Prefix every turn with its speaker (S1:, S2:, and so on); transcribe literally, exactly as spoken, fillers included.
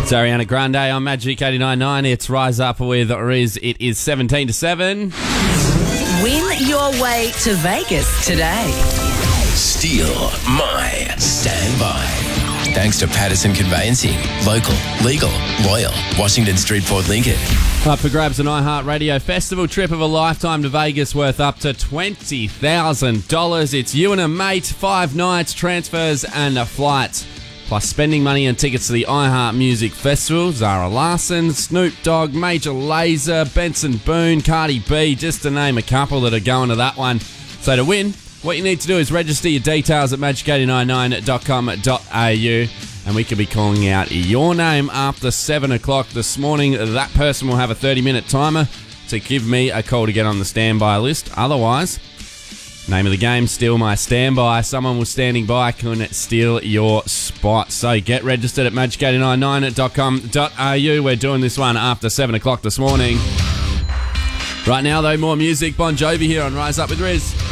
S1: It's Ariana Grande on Magic eighty-nine point nine. It's Rise Up with Riz. It is seventeen to seven.
S2: Win your way to Vegas today.
S3: Steal my standby. Thanks to Patterson Conveyancing. Local, legal, loyal. Washington Street, Port Lincoln.
S1: Up for grabs an iHeartRadio festival trip of a lifetime to Vegas worth up to twenty thousand dollars. It's you and a mate, five nights, transfers and a flight. Plus spending money and tickets to the iHeart Music Festival. Zara Larsson, Snoop Dogg, Major Lazer, Benson Boone, Cardi B, just to name a couple that are going to that one. So to win, what you need to do is register your details at magic eight nine nine dot com dot a u, and we could be calling out your name after seven o'clock this morning. That person will have a thirty minute timer to give me a call to get on the standby list. Otherwise, name of the game, steal my standby. Someone was standing by can steal your spot. So get registered at magic eight nine nine dot com dot a u. We're doing this one after seven o'clock this morning. Right now, though, more music. Bon Jovi here on Rise Up with Riz.